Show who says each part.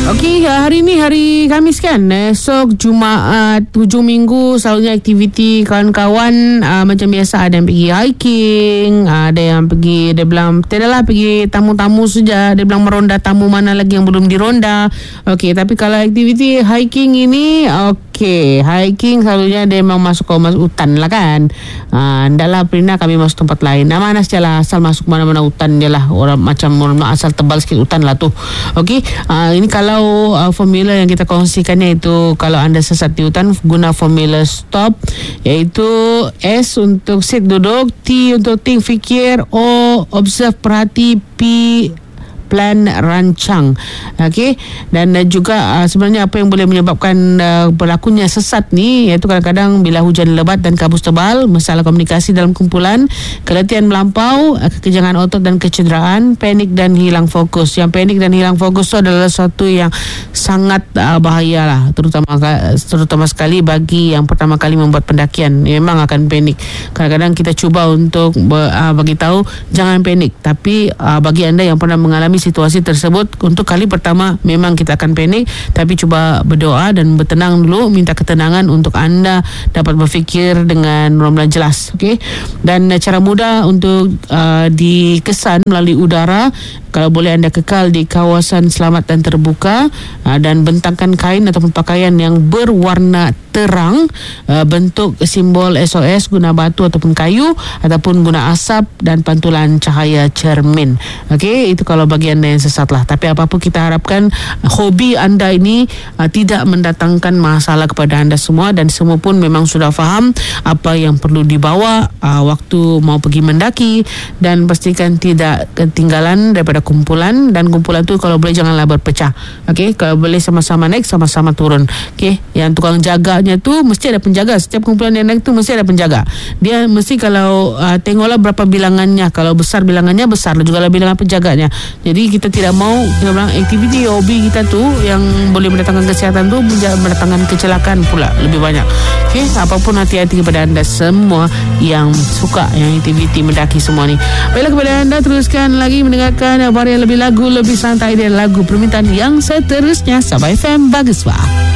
Speaker 1: Okey, hari ni hari Khamis kan. Esok Jumaat, hujung minggu selalunya aktiviti kawan-kawan macam biasa. Ada yang pergi hiking, ada yang pergi, dia bilang tidaklah pergi tamu-tamu saja. Dia bilang meronda tamu mana lagi yang belum dironda. Okey, tapi kalau aktiviti hiking ini, okey, hiking selalunya dia memang masuk ke hutan lah kan. Ndaklah Prina kami masuk tempat lain. Mana sajalah, asal masuk mana-mana hutan je lah. Orang macam asal tebal sikit hutan lah tu. Okey, ini kalau formula yang kita kongsikannya itu, kalau anda sesat di hutan guna formula stop, iaitu S untuk sit duduk, T untuk think fikir, O observe perhati, P plan rancang. Okey, dan juga sebenarnya apa yang boleh menyebabkan berlakunya sesat ni, iaitu kadang-kadang bila hujan lebat dan kabut tebal, masalah komunikasi dalam kumpulan, keletihan melampau, kekejangan otot dan kecederaan, panik dan hilang fokus. Yang panik dan hilang fokus tu adalah sesuatu yang sangat bahaya lah, terutama sekali bagi yang pertama kali membuat pendakian. Memang akan panik. Kadang-kadang kita cuba untuk bagi tahu jangan panik, tapi bagi anda yang pernah mengalami situasi tersebut, untuk kali pertama memang kita akan panik, tapi cuba berdoa dan bertenang dulu, minta ketenangan untuk anda dapat berfikir dengan benar-benar jelas. Okey, dan cara mudah untuk dikesan melalui udara, kalau boleh anda kekal di kawasan selamat dan terbuka, dan bentangkan kain ataupun pakaian yang berwarna terang, bentuk simbol SOS guna batu ataupun kayu, ataupun guna asap dan pantulan cahaya cermin. Okey, itu kalau bagi anda yang sesat lah. Tapi apapun kita harapkan hobi anda ini tidak mendatangkan masalah kepada anda semua, dan semua pun memang sudah faham apa yang perlu dibawa waktu mau pergi mendaki, dan pastikan tidak ketinggalan daripada kumpulan, dan kumpulan tu kalau boleh janganlah berpecah. Okey, kalau boleh sama-sama naik, sama-sama turun. Okey, yang tukang jaganya tu mesti ada penjaga. Setiap kumpulan yang naik tu mesti ada penjaga. Dia mesti kalau tengoklah berapa bilangannya. Kalau besar bilangannya, besar juga lah bilangan penjaganya. Jadi kita tidak mau, kita bilang aktiviti hobi kita tu yang boleh mendatangkan kesihatan tu mendatangkan kecelakaan pula lebih banyak. Okey, apapun hati-hati kepada anda semua yang suka yang aktiviti mendaki semua ni. Baiklah, kepada anda teruskan lagi mendengarkan varian lebih lagu lebih santai dan lagu permintaan yang seterusnya. Sabah FM Bagus Wah.